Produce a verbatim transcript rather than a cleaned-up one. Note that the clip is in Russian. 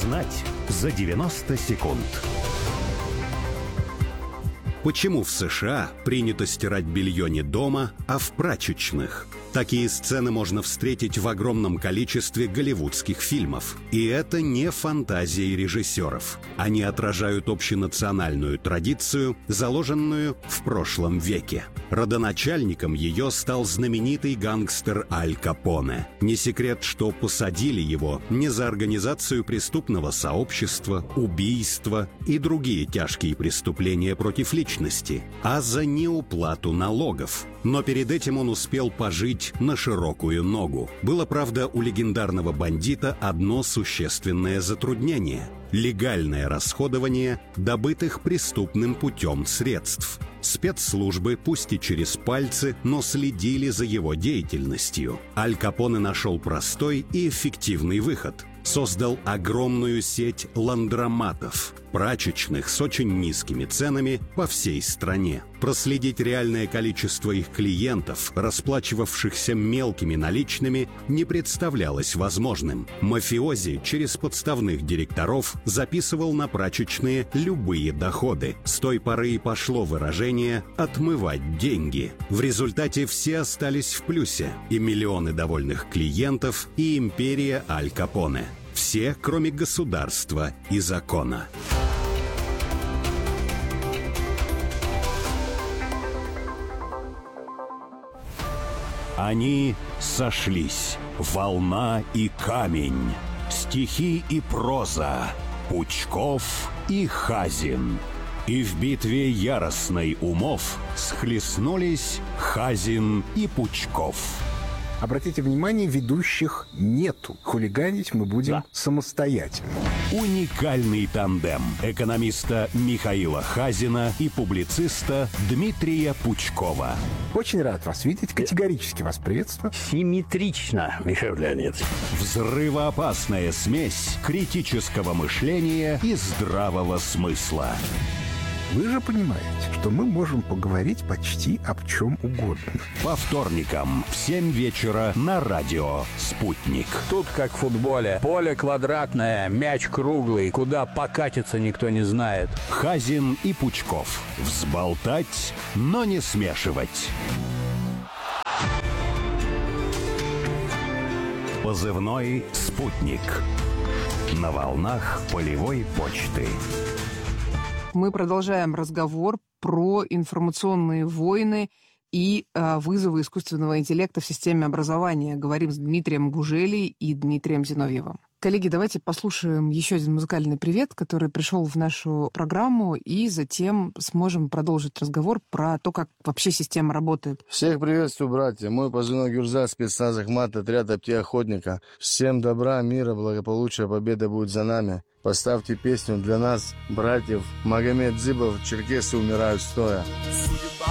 Узнать за девяносто секунд. Почему в США принято стирать белье не дома, а в прачечных? Такие сцены можно встретить в огромном количестве голливудских фильмов. И это не фантазии режиссеров. Они отражают общенациональную традицию, заложенную в прошлом веке. Родоначальником ее стал знаменитый гангстер Аль Капоне. Не секрет, что посадили его не за организацию преступного сообщества, убийства и другие тяжкие преступления против личности, а за неуплату налогов. Но перед этим он успел пожить на широкую ногу. Было, правда, у легендарного бандита одно существенное затруднение – легальное расходование добытых преступным путем средств. Спецслужбы, пусть и через пальцы, но следили за его деятельностью. Аль Капоне нашел простой и эффективный выход. Создал огромную сеть ландроматов, прачечных с очень низкими ценами по всей стране. Проследить реальное количество их клиентов, расплачивавшихся мелкими наличными, не представлялось возможным. Мафиози через подставных директоров записывал на прачечные любые доходы. С той поры и пошло выражение «отмывать деньги». В результате все остались в плюсе: и миллионы довольных клиентов, и империя Аль Капоне. Все, кроме государства и закона. Они сошлись. Волна и камень, стихи и проза, Пучков и Хазин. И в битве яростной умов схлестнулись Хазин и Пучков. Обратите внимание, ведущих нету. Хулиганить мы будем да. самостоятельно. Уникальный тандем экономиста Михаила Хазина и публициста Дмитрия Пучкова. Очень рад вас видеть. Категорически вас приветствую. Симметрично, Михаил Леонидович. Взрывоопасная смесь критического мышления и здравого смысла. Вы же понимаете, что мы можем поговорить почти об чем угодно. По вторникам в семь вечера на радио «Спутник». Тут как в футболе. Поле квадратное, мяч круглый. Куда покатиться, никто не знает. Хазин и Пучков. Взболтать, но не смешивать. Позывной «Спутник». На волнах полевой почты. Мы продолжаем разговор про информационные войны и э, вызовы искусственного интеллекта в системе образования. Говорим с Дмитрием Гужелей и Дмитрием Зиновьевым. Коллеги, давайте послушаем еще один музыкальный привет, который пришел в нашу программу, и затем сможем продолжить разговор про то, как вообще система работает. Всех приветствую, братья. Мой позывной Гюрза, спецназ Ахмат, отряд птиохотника. Всем добра, мира, благополучия, победа будет за нами. Поставьте песню для нас, братьев. Магомед Дзыбов, черкесы умирают стоя.